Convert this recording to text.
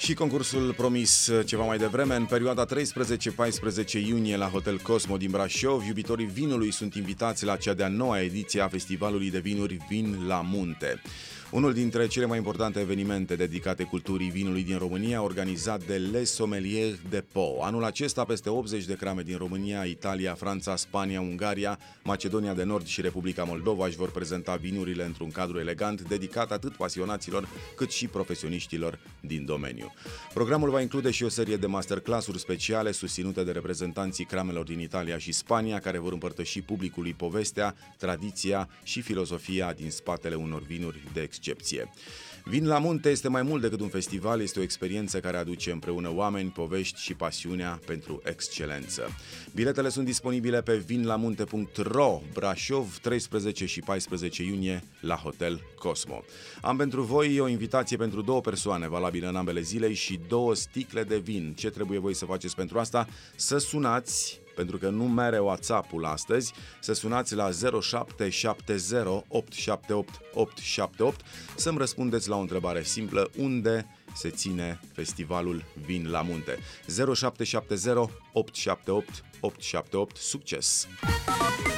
Și concursul promis ceva mai devreme, în perioada 13-14 iunie la Hotel Cosmo din Brașov, iubitorii vinului sunt invitați la cea de-a noua ediție a Festivalului de Vinuri Vin la Munte. Unul dintre cele mai importante evenimente dedicate culturii vinului din România, organizat de Les Sommeliers de Pau. Anul acesta, peste 80 de crame din România, Italia, Franța, Spania, Ungaria, Macedonia de Nord și Republica Moldova își vor prezenta vinurile într-un cadru elegant, dedicat atât pasionaților cât și profesioniștilor din domeniu. Programul va include și o serie de masterclass-uri speciale susținute de reprezentanții cramelor din Italia și Spania, care vor împărtăși publicului povestea, tradiția și filozofia din spatele unor vinuri de excepție. Vin la Munte este mai mult decât un festival, este o experiență care aduce împreună oameni, povești și pasiunea pentru excelență. Biletele sunt disponibile pe vinlamunte.ro, Brașov, 13 și 14 iunie la Hotel Cosmo. Am pentru voi o invitație pentru 2 persoane, valabilă în ambele zile, și 2 sticle de vin. Ce trebuie voi să faceți pentru asta? Să sunați, pentru că nu mere WhatsApp-ul astăzi, să sunați la 0770 878 878 să-mi răspundeți la o întrebare simplă: unde se ține festivalul Vin la Munte? 0770 878 878. Succes!